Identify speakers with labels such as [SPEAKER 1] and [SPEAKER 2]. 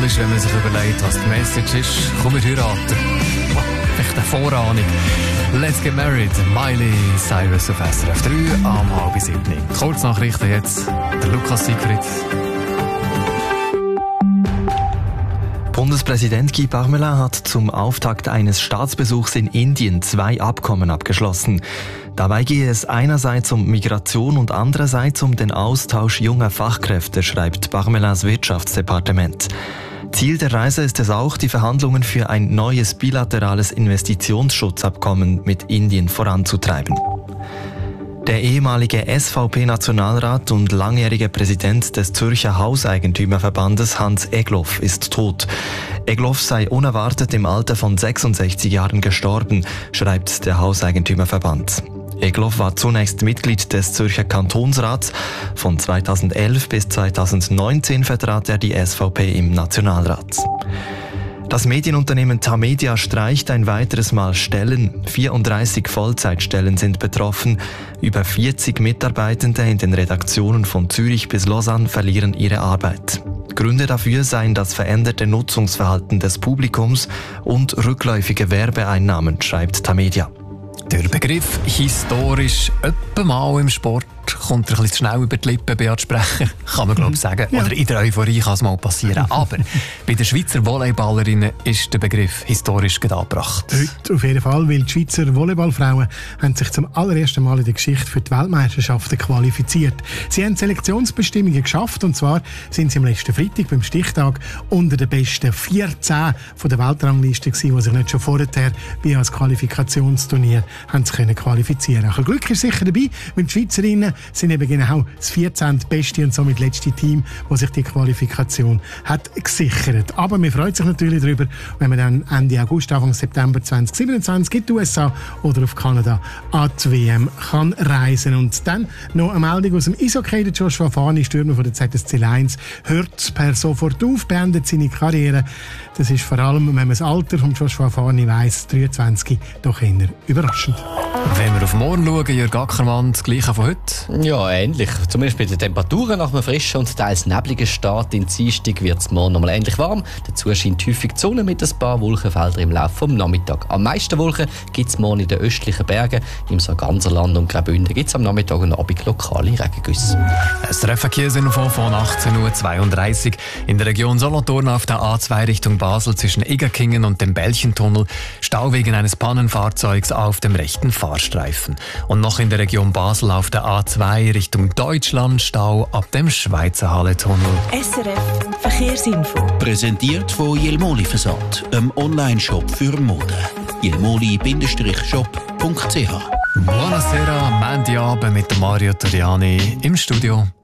[SPEAKER 1] komisch, wenn man sich überlegt, was die Message ist. Komm, wir heiraten. Vielleicht eine Vorahnung. Let's get married. Miley Cyrus auf SRF 3 am 6:30. Kurznachrichten jetzt. Der Lukas Siegfried.
[SPEAKER 2] Bundespräsident Guy Parmelin hat zum Auftakt eines Staatsbesuchs in Indien 2 Abkommen abgeschlossen. Dabei gehe es einerseits um Migration und andererseits um den Austausch junger Fachkräfte, schreibt Parmelins Wirtschaftsdepartement. Ziel der Reise ist es auch, die Verhandlungen für ein neues bilaterales Investitionsschutzabkommen mit Indien voranzutreiben. Der ehemalige SVP-Nationalrat und langjährige Präsident des Zürcher Hauseigentümerverbandes Hans Egloff ist tot. Egloff sei unerwartet im Alter von 66 Jahren gestorben, schreibt der Hauseigentümerverband. Egloff war zunächst Mitglied des Zürcher Kantonsrats. Von 2011 bis 2019 vertrat er die SVP im Nationalrat. Das Medienunternehmen Tamedia streicht ein weiteres Mal Stellen. 34 Vollzeitstellen sind betroffen. Über 40 Mitarbeitende in den Redaktionen von Zürich bis Lausanne verlieren ihre Arbeit. Gründe dafür seien das veränderte Nutzungsverhalten des Publikums und rückläufige Werbeeinnahmen, schreibt Tamedia.
[SPEAKER 1] Der Begriff historisch öppe mal im Sport kommt ein bisschen schnell über die Lippen, Beat Sprecher, kann man glaube ich sagen. Ja. Oder in der Euphorie kann es mal passieren. Aber bei den Schweizer Volleyballerinnen ist der Begriff historisch angebracht.
[SPEAKER 3] Heute auf jeden Fall, weil die Schweizer Volleyballfrauen haben sich zum allerersten Mal in der Geschichte für die Weltmeisterschaften qualifiziert. Sie haben Selektionsbestimmungen geschafft, und zwar sind sie am letzten Freitag beim Stichtag unter den besten 14 von der Weltrangliste gewesen, die sich nicht schon vorher wie als Qualifikationsturnier haben sie können qualifizieren. Auch Glück ist sicher dabei, weil die Schweizerinnen sind eben genau das 14. beste und somit letzte Team, das sich die Qualifikation hat gesichert. Aber man freut sich natürlich darüber, wenn man dann Ende August, Anfang September 2027 in die USA oder auf Kanada an die WM kann reisen. Und dann noch eine Meldung aus dem Eishockey. Der Joshua Fani, Stürmer von der ZSC 1, hört per sofort auf, beendet seine Karriere. Das ist vor allem, wenn man das Alter von Joshua Fani weiss, 23, doch eher überraschend.
[SPEAKER 1] Wenn wir auf morgen schauen, Jörg Ackermann, das Gleiche von heute?
[SPEAKER 4] Ja, ähnlich. Zumindest bei den Temperaturen nach einem frischen und teils nebligen Start in Dienstag wird es morgen nochmal ähnlich warm. Dazu scheint häufig die Sonne mit ein paar Wolkenfeldern im Laufe des Nachmittags. Am meisten Wolken gibt es morgen in den östlichen Bergen. Im Sarganserland und Graubünden gibt es am Nachmittag und Abend lokale Regengüsse.
[SPEAKER 1] Ein Verkehrsinfo von 18:32 Uhr. In der Region Solothurn auf der A2 Richtung Basel zwischen Egerkingen und dem Bällchentunnel Stau wegen eines Pannenfahrzeugs auf dem rechten Fahrstreifen. Und noch in der Region Basel auf der A2 Richtung Deutschland Stau ab dem Schweizer Halletunnel.
[SPEAKER 5] SRF Verkehrsinfo.
[SPEAKER 6] Präsentiert von Jelmoli Versand, einem Online-Shop für Mode. jelmoli-shop.ch.
[SPEAKER 1] Buonasera, Mandy Abend mit Mario Toriani im Studio.